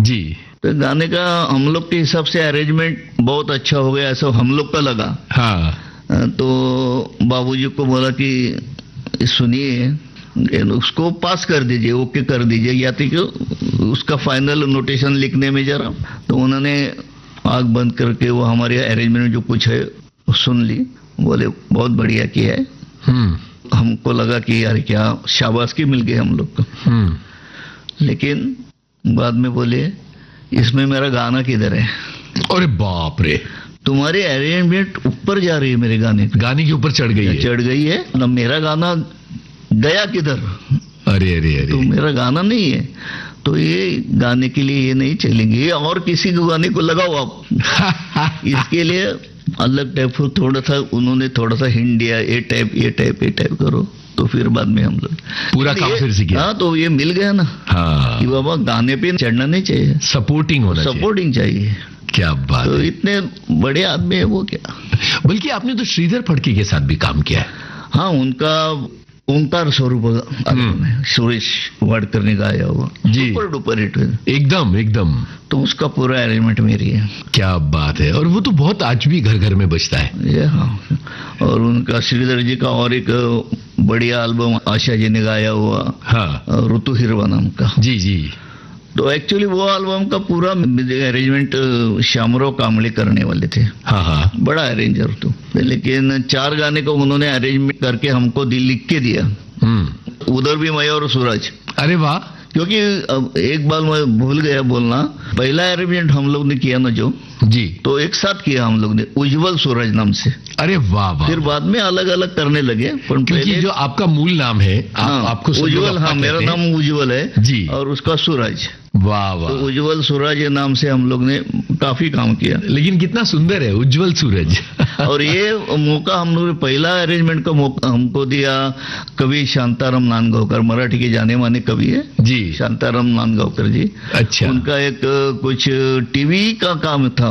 जी। तो गाने का हम लोग के हिसाब से अरेंजमेंट बहुत अच्छा हो गया, ऐसा हम लोग का लगा। हाँ। तो बाबूजी को बोला कि सुनिए, उसको पास कर दीजिए, ओके कर दीजिए, या तो उसका फाइनल नोटेशन लिखने में जरा। तो उन्होंने आग बंद करके वो हमारे अरेंजमेंट जो कुछ है सुन ली, बोले बहुत बढ़िया किया है। हमको लगा कि यार क्या शाबाशी मिल गई हम लोग को। लेकिन बाद में बोले इसमें मेरा गाना किधर है? अरे बाप रे, तुम्हारी अरेंजमेंट ऊपर जा रही है, मेरे गाने के ऊपर चढ़ गई है ना, मेरा गाना गया किधर? अरे अरे अरे, तो मेरा गाना नहीं है, तो ये गाने के लिए ये नहीं चलेंगे, और किसी को गाने को लगाओ आप। इसके लिए अलग टाइप उन्होंने थोड़ा सा हिंट दिया, ये टाइप करो। तो फिर बाद में हम लोग पूरा काम फिर से किया। हाँ, तो ये मिल गया ना। हाँ, कि बाबा गाने पे चढ़ना नहीं चाहिए, सपोर्टिंग चाहिए। क्या बात तो है। इतने बड़े आदमी है वो, क्या। बल्कि आपने तो श्रीधर फड़के के साथ भी काम किया है। हाँ, उनका ओंकार स्वरूप सुरेश वाडकर ने गाया हुआ, सुपर डुपर हिट है एकदम। तो उसका पूरा अरेंजमेंट मेरी है। क्या बात है। और वो तो बहुत आज भी घर घर में बजता है ये। हाँ, और उनका श्रीधर जी का और एक बढ़िया एल्बम आशा जी ने गाया हुआ, हाँ, ऋतु हिरवा नाम का। जी जी। तो एक्चुअली वो एल्बम का पूरा अरेंजमेंट श्यामराव कांबळे करने वाले थे। हाँ हाँ, बड़ा अरेंजर तो, लेकिन 4 गाने को उन्होंने अरेंजमेंट करके हमको लिख के दिया। उधर भी मैं और सूरज। अरे वाह। क्योंकि अब एक बार मैं भूल गया बोलना, पहला अरेंजमेंट हम लोग ने किया ना जो जी, तो एक साथ किया हम लोग ने, उज्जवल सूरज नाम से। अरे वाह वाह। फिर बाद में अलग अलग करने लगे, पर क्योंकि जो आपका मूल नाम है, आपको उज्जवल, हाँ मेरा नाम उज्जवल है जी, और उसका सूरज। वाह वाह। तो उज्जवल सूरज नाम से हम लोग ने काफी काम किया। लेकिन कितना सुंदर है उज्जवल सूरज। और ये मौका हम लोग ने, पहला अरेंजमेंट का मौका हमको दिया कवि शांताराम नांदगांवकर, मराठी के जाने माने कवि है जी, शांताराम नांदगांवकर जी। अच्छा। उनका एक कुछ टीवी का काम था,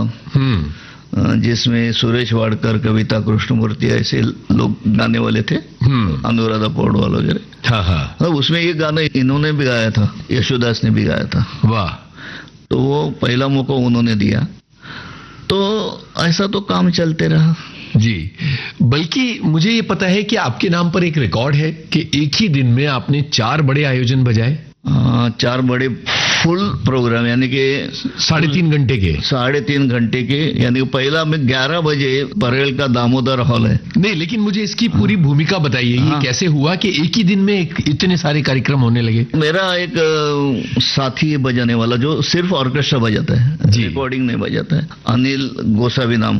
जिसमें सुरेश वाडकर, कविता कृष्णमूर्ति ऐसे लोग गाने वाले थे, अनुराधा पौडवाल वगैरह। हाँ हाँ। उसमें ये गाना इन्होंने भी गाया था, यशोदास ने भी गाया था। वाह। तो वो पहला मौका उन्होंने दिया। तो ऐसा तो काम चलते रहा जी। बल्कि मुझे ये पता है कि आपके नाम पर एक रिकॉर्ड है कि एक ही दिन में आपने 4 बड़े आयोजन बजाए। 4 बड़े फुल प्रोग्राम, यानी कि 3.5 घंटे के, यानी कि पहला में 11 बजे परेल का दामोदर हॉल है। नहीं, लेकिन मुझे इसकी पूरी भूमिका बताइए। ये कैसे हुआ कि एक ही दिन में इतने सारे कार्यक्रम होने लगे? मेरा एक साथी बजाने वाला जो सिर्फ ऑर्केस्ट्रा बजाता है, रिकॉर्डिंग नहीं बजाता है, अनिल गोसावी नाम।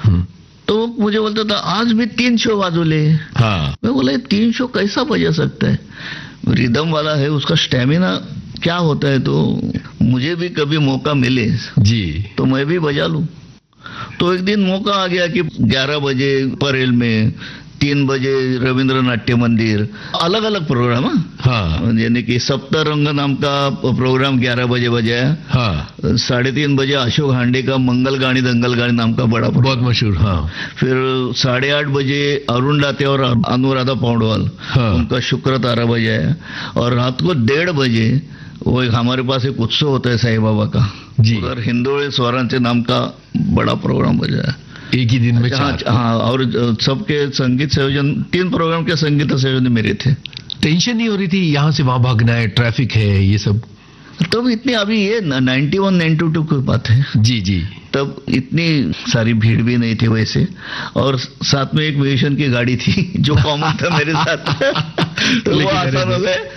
तो मुझे बोलता था आज भी 3 शो बाजू ले। हाँ। मैं बोला 3 शो कैसा बजा सकता है, रिदम वाला है, उसका स्टेमिना क्या होता है। तो मुझे भी कभी मौका मिले जी तो मैं भी बजा लूं। तो एक दिन मौका आ गया कि 11 बजे परेल में, 3 बजे रविंद्र नाट्य मंदिर, अलग अलग प्रोग्राम। हाँ, यानी कि सप्तरंग नाम का प्रोग्राम 11 बजे बजाया। हाँ। 3:30 बजे अशोक हांडे का मंगल गाड़ी दंगल गाड़ी नाम का बड़ा बहुत मशहूर। हाँ। फिर 8:30 बजे अरुण दाते और अनुराधा पौडवाल, उनका शुक्र तारा बजाया। और रात को 1:30 बजे वो हमारे पास एक उत्सव होता है साईं बाबा का जी, उधर हिंदोले स्वरांचे नाम का बड़ा प्रोग्राम बजाया एक ही दिन में। 4। हाँ, और सबके संगीत संयोजन, 3 प्रोग्राम के संगीत संयोजन मेरे थे। टेंशन नहीं हो रही थी यहाँ से वहां भागना है, ट्रैफिक है, ये सब? तब इतनी, अभी ये 91-92 की बात है जी जी, तब इतनी सारी भीड़ भी नहीं थी वैसे, और साथ में एक म्यूजिशियन की गाड़ी थी जो कॉमन था मेरे साथ। तो वो आसान हो गए।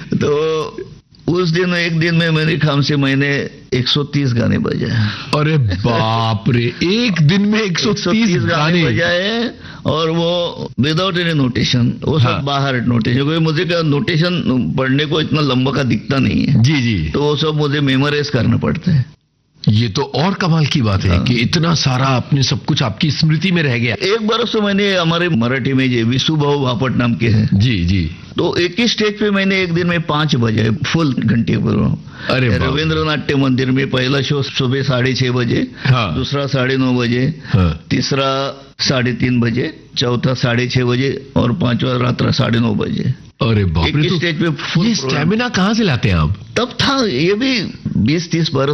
तो उस दिन, एक दिन में मेरे ख्याल से मैंने 130 गाने बजाए। अरे बाप रे, एक दिन में 130 गाने बजाए, और वो विदाउट एनी नोटेशन, वो सब बाहर नोटेशन, क्योंकि मुझे का नोटेशन पढ़ने को इतना लंबा का दिखता नहीं है जी जी, तो वो सब मुझे मेमोराइज करना पड़ता है। ये तो और कमाल की बात है कि इतना सारा आपने सब कुछ आपकी स्मृति में रह गया। एक बरस तो मैंने हमारे मराठी में जो विशुभाऊ भापट नाम के हैं जी जी, तो एक ही स्टेज पे मैंने एक दिन में 5 बजे फुल घंटे पर। अरे रविंद्र नाट्य मंदिर में पहला शो सुबह 6:30 बजे, दूसरा 9:30 बजे, तीसरा 3:30 बजे, चौथा 6:30 बजे और 5वां रात 9:30 बजे। अरे बाप रे, एक स्टेज पे फुल। ये स्टैमिना कहाँ से लाते हैं आप? तब था, ये भी 20-30 बरस